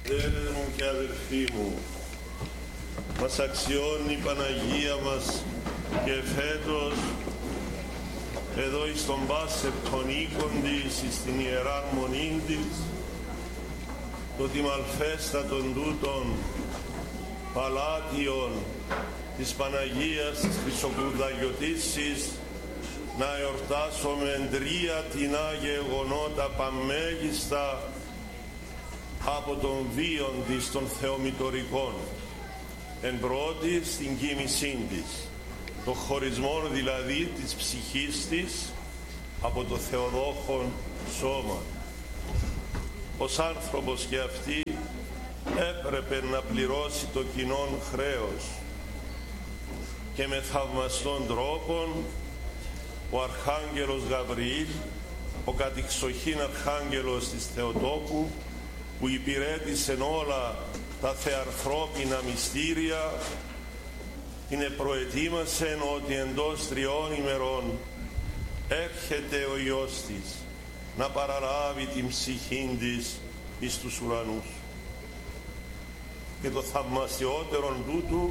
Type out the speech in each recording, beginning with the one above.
Πατέρες μου και αδερφοί μου, μας αξιώνει η Παναγία μας και φέτος εδώ εις τον πάσεπτον οίκον της, στην Ιεράν Μονήν της, το τιμαλφέστατον τούτον παλάτιον της Παναγίας της Χρυσοκρουδαγιωτήσης, να εορτάσουμε τρία τινά γεγονότα παμέγιστα από τον βίον της των θεομητορικών. Εν πρώτη στην κοίμησή της, το χωρισμό δηλαδή της ψυχής της από το Θεοδόχον σώμα. Ως άνθρωπος και αυτή έπρεπε να πληρώσει το κοινόν χρέος και με θαυμαστών τρόπον ο Αρχάγγελος Γαβριήλ, ο κατηξοχήν Αρχάγγελος της Θεοτόκου, που υπηρέτησε όλα τα θεανθρώπινα μυστήρια, την προετοίμασεν ότι εντός 3 ημερών έρχεται ο Υιός της να παραλάβει την ψυχή της εις τους ουρανούς. Και το θαυμαστιότερον τούτου,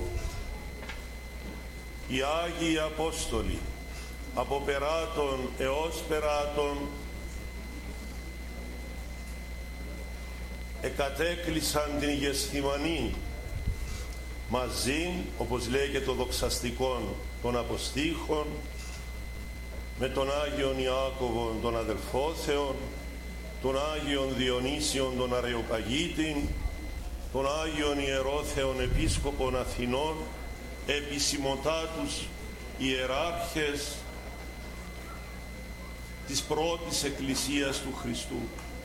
οι Άγιοι Απόστολοι από περάτων έως περάτων εκατέκλυσαν την Γεσθημανή μαζί, όπως λέει και το δοξαστικόν των αποστήχων, με τον Άγιον Ιάκωβον τον αδελφόθεον, τον Άγιον Διονύσιον τον Αρεοπαγίτην, τον Άγιον Ιερόθεον Επίσκοπον Αθηνών, επισημωτάτους ιεράρχες της πρώτης Εκκλησίας του Χριστού.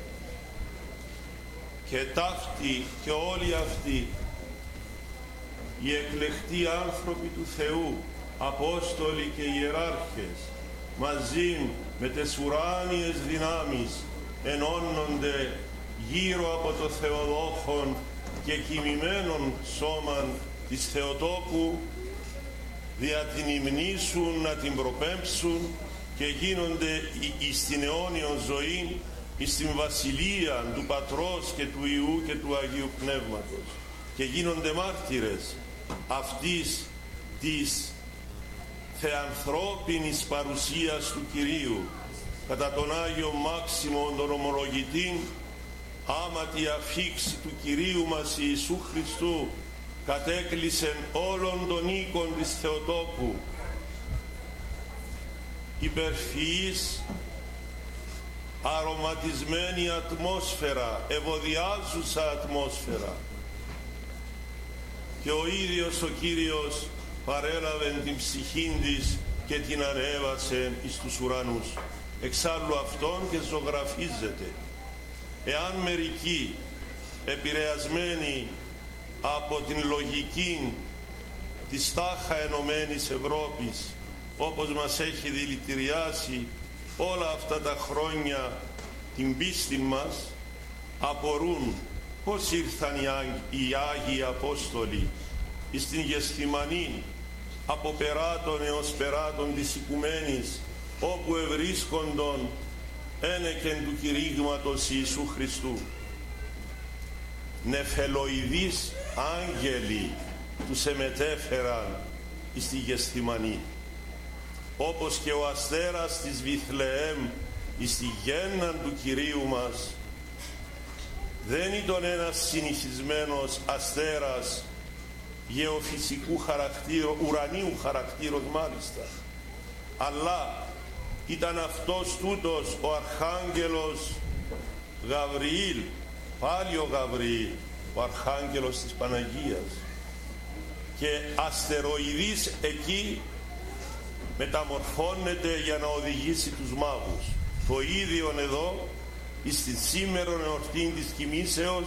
Και ταύτοι και όλοι αυτοί οι εκλεκτοί άνθρωποι του Θεού, Απόστολοι και Ιεράρχες, μαζί με τις ουράνιες δυνάμεις ενώνονται γύρω από το Θεοδόχον και κοιμημένον σώμαν της Θεοτόκου, δια την υμνήσουν, να την προπέμψουν και γίνονται εις την αιώνιον ζωή, εις την βασιλεία του Πατρός και του Υιού και του Αγίου Πνεύματος, και γίνονται μάρτυρες αυτής της θεανθρώπινης παρουσίας του Κυρίου. Κατά τον Άγιο Μάξιμον τον Ομολογητήν, άμα τη αφήξη του Κυρίου μας Ιησού Χριστού κατέκλυσεν όλων των οίκων της Θεοτόκου, υπερφυής αρωματισμένη ατμόσφαιρα, ευωδιάζουσα ατμόσφαιρα, και ο ίδιος ο Κύριος παρέλαβε την ψυχή της και την ανέβασε εις τους ουρανούς. Εξάλλου αυτόν και ζωγραφίζεται. Εάν μερικοί, επηρεασμένοι από την λογική της τάχα ενωμένης Ευρώπης, όπως μας έχει δηλητηριάσει όλα αυτά τα χρόνια την πίστη μας, απορούν πώς ήρθαν οι Άγιοι Απόστολοι εις την Γεσθημανή από περάτων έως περάτων της οικουμένης, όπου ευρίσκοντον ένεκεν του κηρύγματος Ιησού Χριστού. Νεφελοειδείς άγγελοι τους εμετέφεραν εις τη Γεσθημανή, όπως και ο αστέρας της Βιθλεέμ εις τη γένναν του Κυρίου μας δεν ήταν ένας συνηθισμένος αστέρας γεωφυσικού χαρακτήρου, ουρανίου χαρακτήρου μάλιστα, αλλά ήταν αυτός τούτος ο Αρχάγγελος Γαβριήλ, πάλι ο Γαβριήλ, ο Αρχάγγελος της Παναγίας, και αστεροειδής εκεί μεταμορφώνεται για να οδηγήσει τους μάγους. Το ίδιο εδώ εις τη σήμερον εορτήν της κοιμήσεως,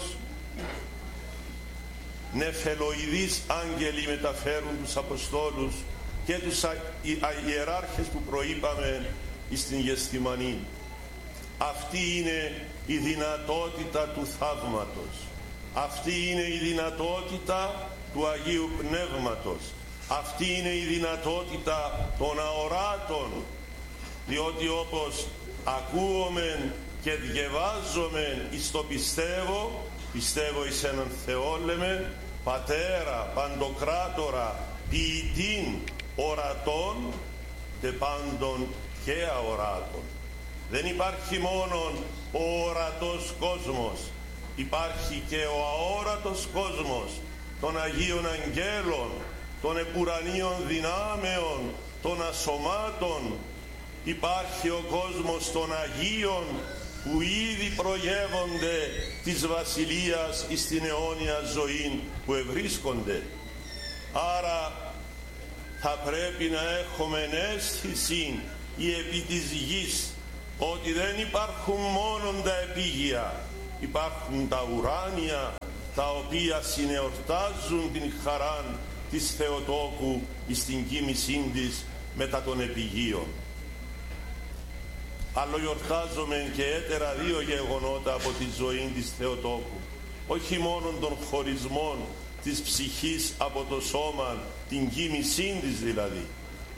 νεφελοειδείς άγγελοι μεταφέρουν τους Αποστόλους και τους ιεράρχες που προείπαμε εις την Γεσθημανή. Αυτή είναι η δυνατότητα του θαύματος. Αυτή είναι η δυνατότητα του Αγίου Πνεύματος. Αυτή είναι η δυνατότητα των αοράτων, διότι όπως ακούομεν και διαβάζομεν εις το πιστεύω, Πιστεύω εις έναν Θεό, λέμε, Πατέρα, Παντοκράτορα, ποιητήν ορατών, τε πάντων και αοράτων. Δεν υπάρχει μόνον ο ορατός κόσμος, υπάρχει και ο αόρατος κόσμος των Αγίων Αγγέλων, των επουρανίων δυνάμεων, των ασωμάτων. Υπάρχει ο κόσμος των Αγίων που ήδη προγεύονται της Βασιλείας εις την αιώνια ζωή που ευρίσκονται. Άρα θα πρέπει να έχουμε αίσθηση η επί της γης ότι δεν υπάρχουν μόνο τα επίγεια, υπάρχουν τα ουράνια, τα οποία συνεορτάζουν την χαρά της Θεοτόκου εις την κοίμησή της μετά των επιγείων. Αλλά γιορτάζομαι και έτερα δύο γεγονότα από τη ζωή της Θεοτόκου, όχι μόνο των χωρισμών της ψυχής από το σώμα, την κοίμησή της δηλαδή.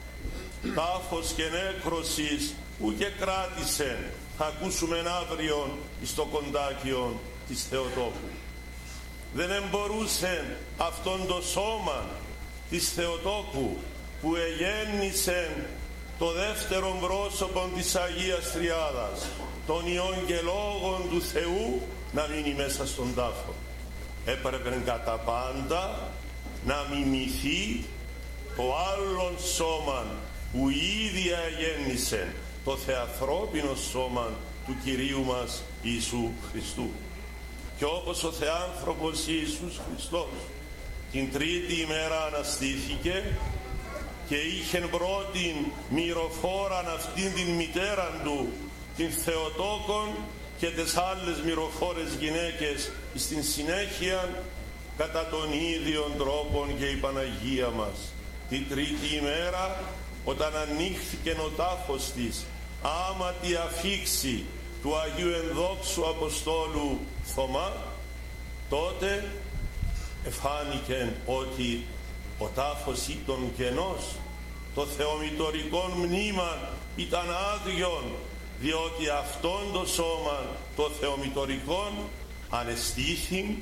Τάφος και νέκρωσης που και κράτησε, θα ακούσουμε αύριο στο κοντάκιο της Θεοτόκου. Δεν εμπορούσε αυτόν το σώμα της Θεοτόκου που εγέννησε το δεύτερο πρόσωπο της Αγίας Τριάδας, τον Υιόν και Λόγον του Θεού, να μείνει μέσα στον τάφο. Έπρεπε κατά πάντα να μιμηθεί το άλλον σώμα που ήδη εγέννησε, το θεανθρώπινο σώμα του Κυρίου μας Ιησού Χριστού. Και όπως ο Θεάνθρωπος Ιησούς Χριστός την τρίτη ημέρα αναστήθηκε και είχε πρώτην μυροφόραν αυτήν την μητέραν του, την Θεοτόκον, και τις άλλες μυροφόρες γυναίκες στην συνέχεια, κατά τον ίδιον τρόπον και η Παναγία μας την τρίτη ημέρα, όταν ανοίχθηκε ο τάφος της, άμα τη αφήξη του Αγίου Ενδόξου Αποστόλου Θωμά, τότε εφάνηκε ότι ο τάφος ήταν κενός, το θεομητορικό μνήμα ήταν άδειον, διότι αυτόν το σώμα, το θεομητορικό, ανεστήθη,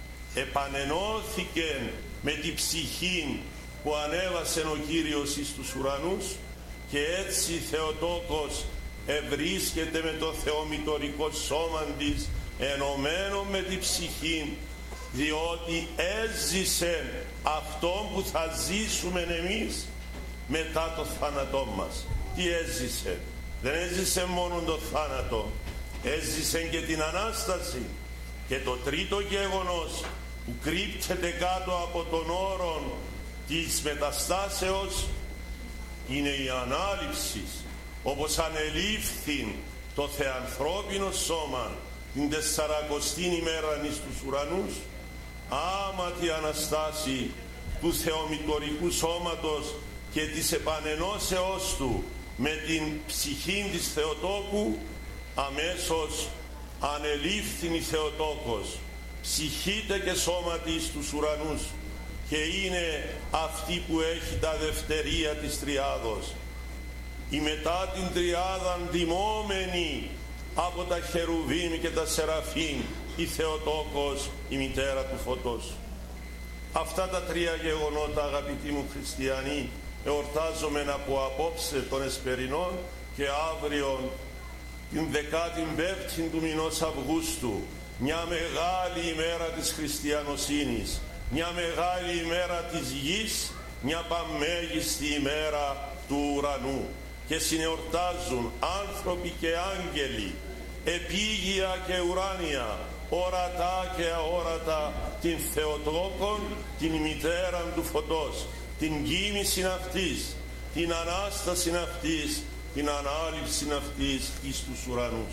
επανενώθηκε με τη ψυχή που ανέβασε ο Κύριος εις τους ουρανούς, και έτσι Θεοτόκος ευρίσκεται με το θεομητορικό σώμα της ενωμένο με τη ψυχή, διότι έζησε αυτό που θα ζήσουμε εμείς μετά το θάνατό μας. Τι έζησε? Δεν έζησε μόνο το θάνατο, έζησε και την Ανάσταση. Και το τρίτο γεγονός που κρύπτεται κάτω από τον όρο της μεταστάσεως είναι η ανάληψη, όπως ανελήφθη το θεανθρώπινο σώμα την 40η ημέρα εις τους ουρανούς, άμα τη Αναστάση του θεομητορικού σώματος και της επανενώσεώς του με την ψυχή της Θεοτόκου, αμέσως ανελήφθην η Θεοτόκος, ψυχήτε και σώματι στους ουρανούς, και είναι αυτή που έχει τα δευτερία της Τριάδος, η μετά την Τριάδα ντυμόμενη από τα Χερουβίμ και τα Σεραφείμ, η Θεοτόκος, η μητέρα του φωτός. Αυτά τα τρία γεγονότα, αγαπητοί μου χριστιανοί, εορτάζομαι από απόψε των Εσπερινών και αύριο την 15η του μηνός Αυγούστου, μια μεγάλη ημέρα της χριστιανοσύνης, μια μεγάλη ημέρα της γης, μια παμέγιστη ημέρα του ουρανού, και συνεορτάζουν άνθρωποι και άγγελοι, επίγεια και ουράνια, ορατά και αόρατα, την Θεοτόκον, την μητέρα του φωτός, την κοίμηση αυτής, την Ανάσταση αυτής, την ανάληψη αυτής εις τους ουρανούς.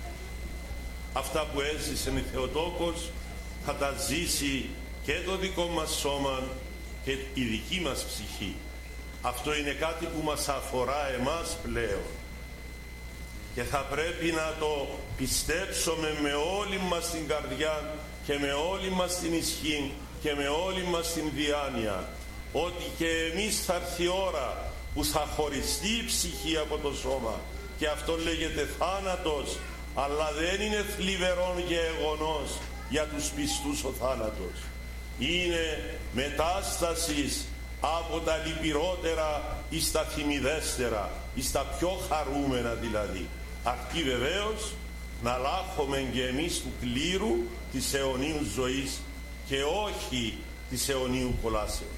Αυτά που έζησε η Θεοτόκος θα τα ζήσει και το δικό μας σώμα και η δική μας ψυχή. Αυτό είναι κάτι που μας αφορά εμάς πλέον, και θα πρέπει να το πιστέψουμε με όλη μας την καρδιά και με όλη μας την ισχύ και με όλη μας την διάνοια, ότι και εμείς θα έρθει η ώρα που θα χωριστεί η ψυχή από το σώμα, και αυτό λέγεται θάνατος, αλλά δεν είναι θλιβερόν γεγονός, για τους πιστούς ο θάνατος. Είναι μετάστασης από τα λυπηρότερα εις τα θυμιδέστερα, εις τα πιο χαρούμενα δηλαδή. Αρκεί βεβαίως να λάχομεν και εμείς του κλήρου της αιωνίου ζωής και όχι της αιωνίου κολάσεως.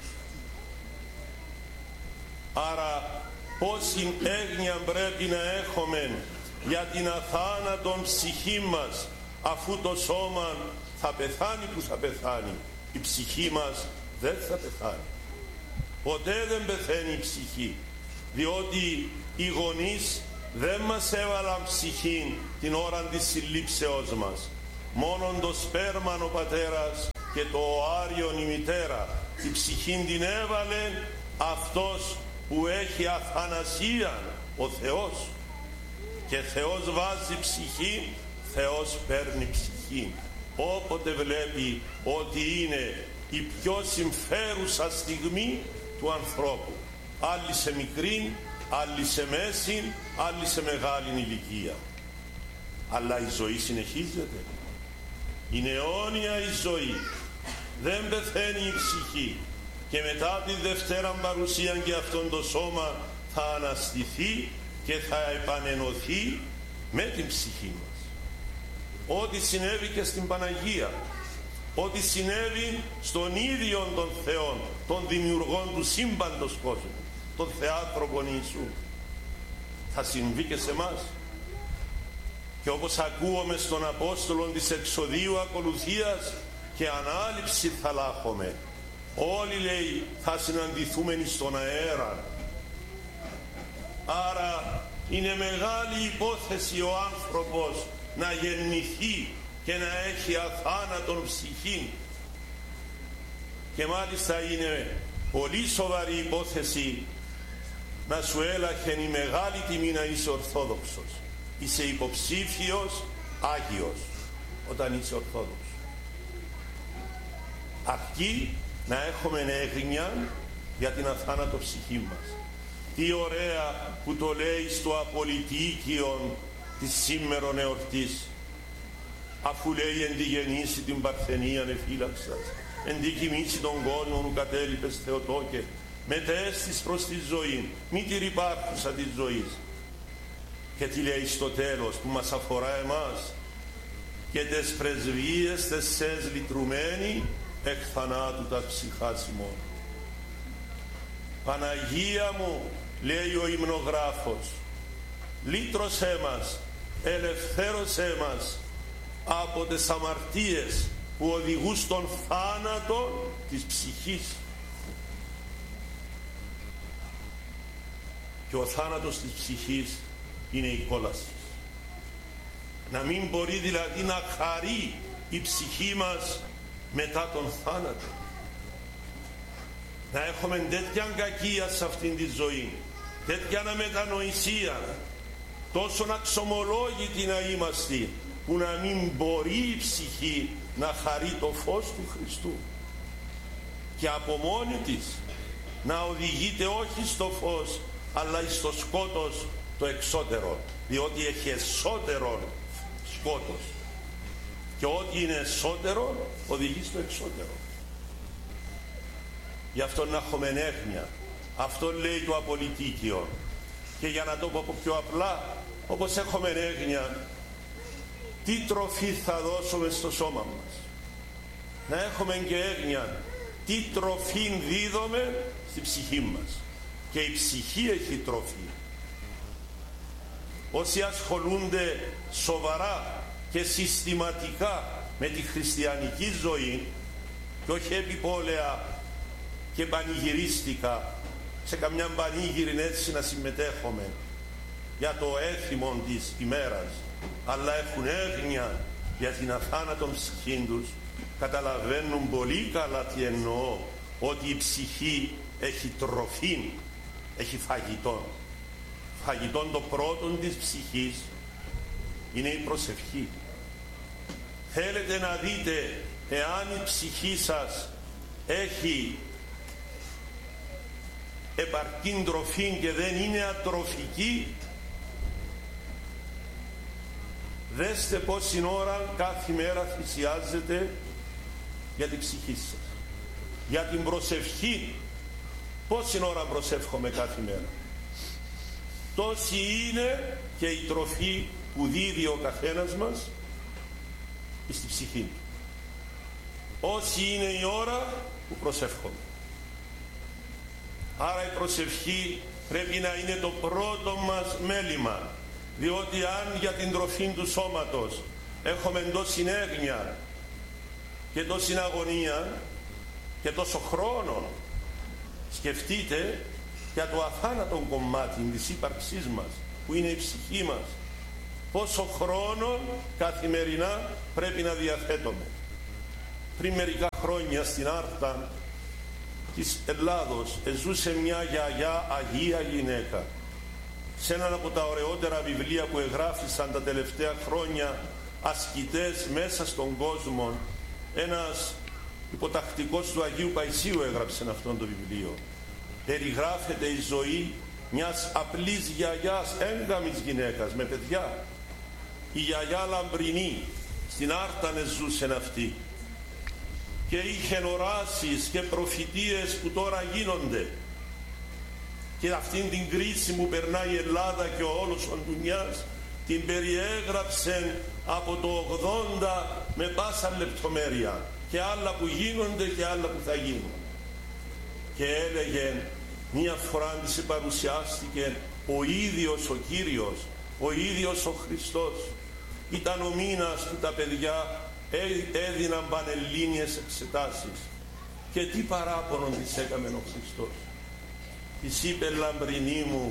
Άρα πόση έγνοια πρέπει να έχουμε για την αθάνατον ψυχή μας, αφού το σώμα θα πεθάνει που θα πεθάνει, η ψυχή μας δεν θα πεθάνει. Ποτέ δεν πεθαίνει η ψυχή, διότι οι γονείς δεν μας έβαλαν ψυχή την ώρα της συλλήψεώς μας. Μόνον το σπέρμαν ο πατέρας και το οάριον η μητέρα. Η ψυχή την έβαλε αυτός που έχει αθανασία, ο Θεός. Και Θεός βάζει ψυχή, Θεός παίρνει ψυχή. Όποτε βλέπει ότι είναι η πιο συμφέρουσα στιγμή του ανθρώπου. Άλλοι σε μικρή, άλλοι σε μέση, άλλοι σε μεγάλη ηλικία. Αλλά η ζωή συνεχίζεται. Είναι αιώνια η ζωή. Δεν πεθαίνει η ψυχή. Και μετά τη Δευτέρα παρουσία και αυτόν το σώμα θα αναστηθεί και θα επανενωθεί με την ψυχή μας. Ό,τι συνέβη και στην Παναγία, ό,τι συνέβη στον ίδιο τον Θεό, τον δημιουργόν του σύμπαντος κόσμου, τον Θεάνθρωπον Ιησού, θα συμβεί και σε εμάς. Και όπως ακούουμε στον Απόστολο της εξοδίου ακολουθίας, και ανάληψη θα λάχουμε. Όλοι, λέει, θα συναντηθούμε στον αέρα. Άρα είναι μεγάλη υπόθεση ο άνθρωπος να γεννηθεί και να έχει αθάνατον ψυχή. Και μάλιστα είναι πολύ σοβαρή υπόθεση να σου έλαχεν η μεγάλη τιμή να είσαι Ορθόδοξος. Είσαι υποψήφιος Άγιος όταν είσαι Ορθόδοξος. Αρκεί να έχουμε έγνοια για την αθάνατο ψυχή μας. Τι ωραία που το λέει στο απολυτίκιον της σήμερον εορτής, αφού λέει εν τη γεννήσει την παρθενίαν εφύλαξας, εν τη κοιμήσει τον κόσμο ου κατέλειπες Θεοτόκε, μετέστης προς τη ζωή, μη τη ρυπάρχουσα της ζωής. Και τι λέει στο τέλος που μας αφορά εμάς, και τες πρεσβείες τες σες λυτρουμένοι εκ θανάτου τα ψυχάς ημών. Παναγία μου, λέει ο υμνογράφος, λύτρωσέ μας, ελευθέρωσέ μας από τις αμαρτίες που οδηγούν στον θάνατο της ψυχής. Και ο θάνατος της ψυχής είναι η κόλαση. Να μην μπορεί δηλαδή να χαρεί η ψυχή μας μετά τον θάνατο. Να έχουμε τέτοια κακία σε αυτήν τη ζωή, τέτοια αμετανοησία, τόσο αξιωμολόγητοι να είμαστε, που να μην μπορεί η ψυχή να χαρεί το φως του Χριστού και από μόνη της να οδηγείται όχι στο φως αλλά στο σκότος το εξώτερο, διότι έχει εσωτερό σκότος και ό,τι είναι εσωτερό οδηγεί στο εξώτερο. Γι' αυτό να έχουμε έγνοια. Αυτό λέει το απολυτίκιο. Και για να το πω πιο απλά, όπως έχουμε έγνοια, τι τροφή θα δώσουμε στο σώμα μας. Να έχουμε και έγνοια τι τροφή δίδουμε στη ψυχή μας. Και η ψυχή έχει τροφή. Όσοι ασχολούνται σοβαρά και συστηματικά με τη χριστιανική ζωή και όχι επιπόλαια και πανηγυρίστικα σε καμιά πανήγυρη έτσι να συμμετέχουμε για το έθιμο της ημέρας, αλλά έχουν έγνοια για την αθάνατον ψυχή τους, καταλαβαίνουν πολύ καλά τι εννοώ, ότι η ψυχή έχει τροφή, έχει φαγητό. Φαγητόν το πρώτον της ψυχής είναι η προσευχή. Θέλετε να δείτε εάν η ψυχή σας έχει επαρκή τροφή και δεν είναι ατροφική, δέστε πόση ώρα κάθε μέρα θυσιάζετε για την ψυχή σας, για την προσευχή. Πόση ώρα προσεύχομαι κάθε μέρα? Τόση είναι και η τροφή που δίδει ο καθένας μας στη ψυχή του. Όση είναι η ώρα που προσεύχομαι. Άρα η προσευχή πρέπει να είναι το πρώτο μας μέλημα, διότι αν για την τροφή του σώματος έχουμε τόση έγνοια και τόση αγωνία και τόσο χρόνο, σκεφτείτε για το αθάνατο κομμάτι της ύπαρξής μας που είναι η ψυχή μας, πόσο χρόνο καθημερινά πρέπει να διαθέτουμε. Πριν μερικά χρόνια στην Άρτα της Ελλάδος ζούσε μια γιαγιά, αγία γυναίκα, σε έναν από τα ωραιότερα βιβλία που εγγράφησαν τα τελευταία χρόνια ασκητές μέσα στον κόσμο. Ένας υποτακτικός του Αγίου Παϊσίου έγραψε αυτό το βιβλίο. Περιγράφεται η ζωή μιας απλής γιαγιάς, έγκαμης γυναίκας με παιδιά. Η γιαγιά Λαμπρινή στην Άρτανε ζούσε αυτή και είχε οράσεις και προφητείες που τώρα γίνονται, και αυτήν την κρίση που περνάει η Ελλάδα και ο όλος ο ντουνιάς την περιέγραψε από το 80 με πάσα λεπτομέρεια, και άλλα που γίνονται και άλλα που θα γίνουν. Και έλεγε, μία φορά της παρουσιάστηκε ο ίδιος ο Κύριος, ο ίδιος ο Χριστός. Ήταν ο μήνας που τα παιδιά έδιναν πανελλήνιες εξετάσεις, και τι παράπονο της έκαμε ο Χριστός? Της είπε, Λαμπρινή μου,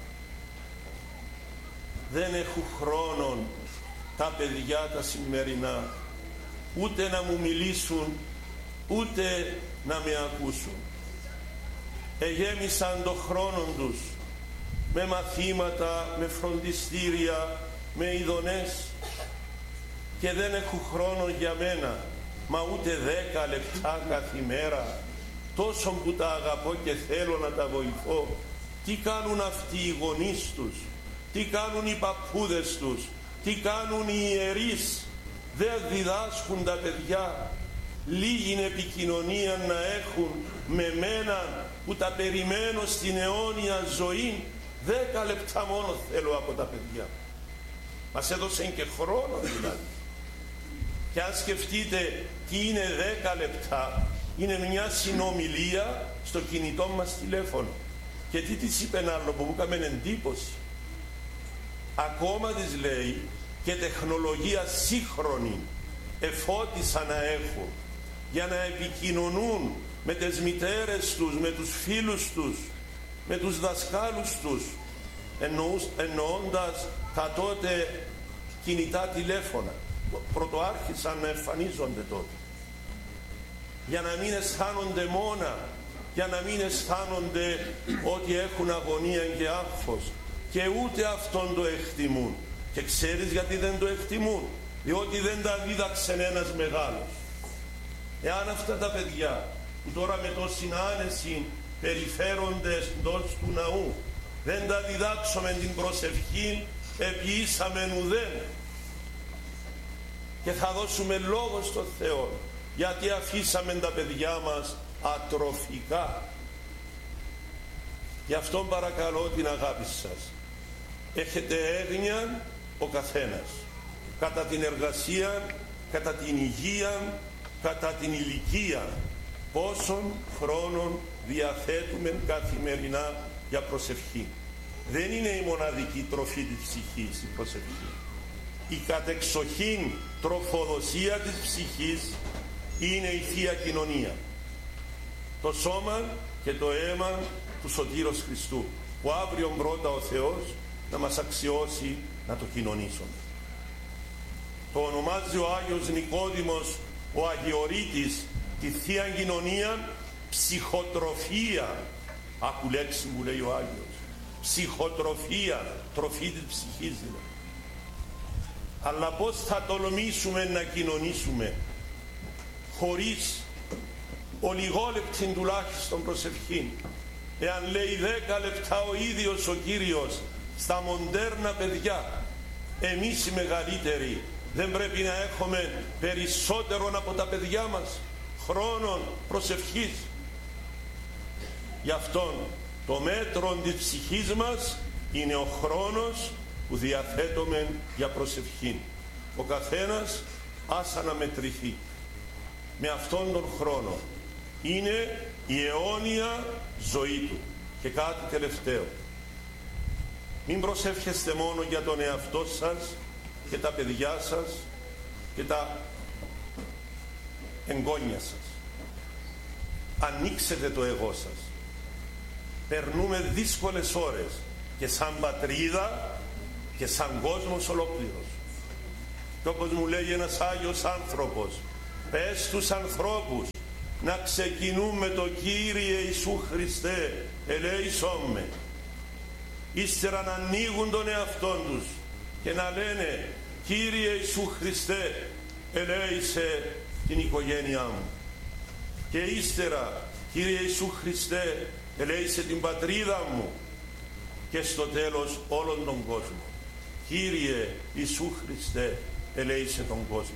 δεν έχουν χρόνο τα παιδιά τα σημερινά ούτε να μου μιλήσουν ούτε να με ακούσουν. Εγέμισαν το χρόνο τους με μαθήματα, με φροντιστήρια, με ειδονές, και δεν έχουν χρόνο για μένα, μα ούτε 10 λεπτά κάθε μέρα, τόσο που τα αγαπώ και θέλω να τα βοηθώ. Τι κάνουν αυτοί οι γονείς τους, τι κάνουν οι παππούδες τους, τι κάνουν οι ιερείς? Δεν διδάσκουν τα παιδιά λίγη επικοινωνία να έχουν με μένα που τα περιμένω στην αιώνια ζωή? 10 λεπτά μόνο θέλω από τα παιδιά. Μας έδωσαν και χρόνο δηλαδή. Και αν σκεφτείτε τι είναι 10 λεπτά, είναι μια συνομιλία στο κινητό μας τηλέφωνο. Και τι της είπε ένα άλλο που μου έκανε εντύπωση? Ακόμα της λέει, και τεχνολογία σύγχρονη εφώτισα να έχουν για να επικοινωνούν με τις μητέρες τους, με τους φίλους τους, με τους δασκάλους τους, εννοώντας τα τότε κινητά τηλέφωνα. Πρωτοάρχισαν να εμφανίζονται τότε, για να μην αισθάνονται μόνα, για να μην αισθάνονται ότι έχουν αγωνία και άγχος, και ούτε αυτόν το εκτιμούν. Και ξέρεις γιατί δεν το εκτιμούν? Διότι δεν τα δίδαξε ένας μεγάλος. Εάν αυτά τα παιδιά που τώρα με τόση άνεση περιφέρονται εντός του ναού δεν τα διδάξουμε την προσευχή, επιήσαμε ουδέν. Και θα δώσουμε λόγο στο Θεό, γιατί αφήσαμε τα παιδιά μας ατροφικά. Γι' αυτό παρακαλώ την αγάπη σας. Έχετε έγνοια ο καθένας, κατά την εργασία, κατά την υγεία, κατά την ηλικία, πόσων χρόνων διαθέτουμε καθημερινά για προσευχή. Δεν είναι η μοναδική τροφή της ψυχής η προσευχή. Η κατεξοχήν τροφοδοσία της ψυχής είναι η Θεία Κοινωνία, το σώμα και το αίμα του Σωτήρος Χριστού, που αύριο πρώτα ο Θεός να μας αξιώσει να το κοινωνήσουμε. Το ονομάζει ο Άγιος Νικόδημος, ο Αγιορείτης, τη Θεία Κοινωνία ψυχοτροφία. Άκου λέξη που λέει ο Άγιος, ψυχοτροφία, τροφή της ψυχής δηλαδή. Αλλά πώς θα τολμήσουμε να κοινωνήσουμε χωρίς ολιγόλεπτη τουλάχιστον προσευχή? Εάν λέει 10 λεπτά ο ίδιος ο Κύριος στα μοντέρνα παιδιά, εμείς οι μεγαλύτεροι δεν πρέπει να έχουμε περισσότερον από τα παιδιά μας χρόνων προσευχής? Γι' αυτόν το μέτρο της ψυχής μας είναι ο χρόνος που διαθέτουμε για προσευχή. Ο καθένας ας αναμετρηθεί με αυτόν τον χρόνο. Είναι η αιώνια ζωή του. Και κάτι τελευταίο, μην προσεύχεστε μόνο για τον εαυτό σας και τα παιδιά σας και τα εγγόνια σας. Ανοίξετε το εγώ σας. Περνούμε δύσκολες ώρες και σαν πατρίδα και σαν κόσμος ολόκληρος. Και όπως μου λέγει ένας Άγιος άνθρωπος, πες στους ανθρώπους να ξεκινούμε το Κύριε Ιησού Χριστέ ελέησόν με. Ύστερα να ανοίγουν τον εαυτόν τους και να λένε Κύριε Ιησού Χριστέ ελέησε την οικογένειά μου. Και ύστερα Κύριε Ιησού Χριστέ ελέησε την πατρίδα μου. Και στο τέλος όλον τον κόσμο. Κύριε Ιησού Χριστέ ελέησε τον κόσμο.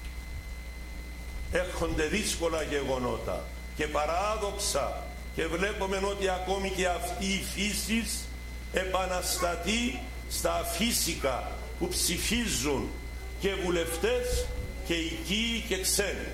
Έρχονται δύσκολα γεγονότα και παράδοξα και βλέπουμε ότι ακόμη και αυτή η φύση επαναστατεί στα αφύσικα που ψηφίζουν και βουλευτές και οικοί και ξένοι.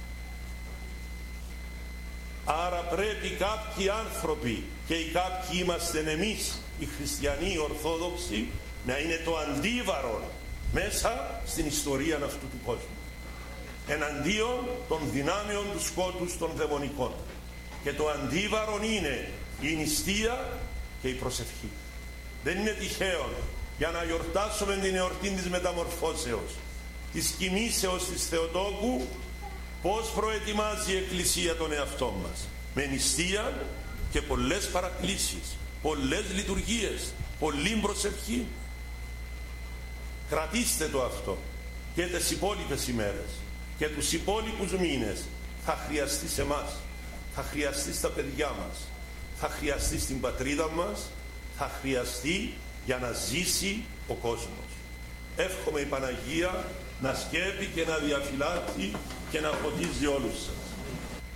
Άρα πρέπει κάποιοι άνθρωποι, και οι κάποιοι είμαστε εμείς οι χριστιανοί οι Ορθόδοξοι, να είναι το αντίβαρο μέσα στην ιστορία αυτού του κόσμου, εναντίον των δυνάμεων του σκότους των δαιμονικών. Και το αντίβαρον είναι η νηστεία και η προσευχή. Δεν είναι τυχαίο για να γιορτάσουμε την εορτή της Μεταμορφώσεως, της κοιμήσεως της Θεοτόκου, πώς προετοιμάζει η Εκκλησία τον εαυτό μας? Με νηστεία και πολλές παρακλήσεις, πολλές λειτουργίες, πολλή προσευχή. Κρατήστε το αυτό και τις υπόλοιπες ημέρες και τους υπόλοιπους μήνες. Θα χρειαστεί σε εμάς, θα χρειαστεί στα παιδιά μας, θα χρειαστεί στην πατρίδα μας, θα χρειαστεί για να ζήσει ο κόσμος. Εύχομαι η Παναγία να σκέπει και να διαφυλάττει και να φωτίζει όλους σας.